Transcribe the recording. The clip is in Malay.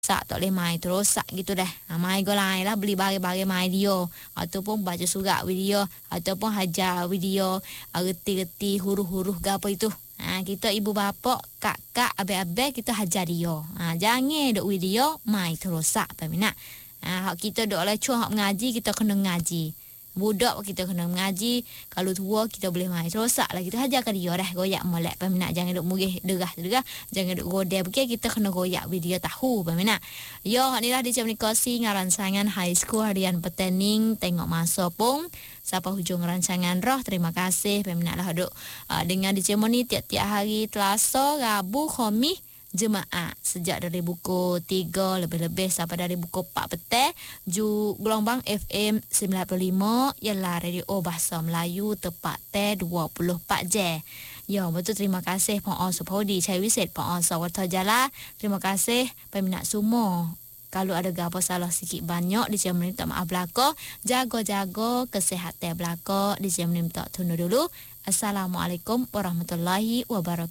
sak tak boleh mai terosak gitu dah. Mai go lain lah beli barang-barang mai dia ataupun baca surat video ataupun hajar video reti-reti huruf-huruf gapo itu. Kita ibu bapa, kakak, abang-abang kita hajar dia. Jangan duk video mai terosak peminat. Hak kita duk leceh hak mengaji kita kena ngaji. Budak kita kena mengaji. Kalau tua kita boleh main rosak lah. Kita hajarkan dia dah. Goyak molek peminat. Jangan duk murih derah. Jangan duk godeh. Bukit kita kena goyak dia tahu peminat. Yo, ni lah di komunikasi dengan rancangan High School Harian Petening. Tengok masa pun. Sampai hujung rancangan roh. Terima kasih peminat lah duk dengan di ni tiap-tiap hari Selasa, Rabu, Khamis, Jemaah sejak dari buku 3 lebih-lebih sampai dari buku 4 petang gelombang FM 95 ialah radio bahasa Melayu tepat 24 jam. Ya, betul, terima kasih Pak Supodi Cai Wiset Pak Sawata Jala. Terima kasih peminat semua. Kalau ada apa salah sikit banyak di jam ni tak maaf belaka. Jaga-jaga kesihatan belaka di jam ni tak tunu dulu. Assalamualaikum warahmatullahi wabarakatuh.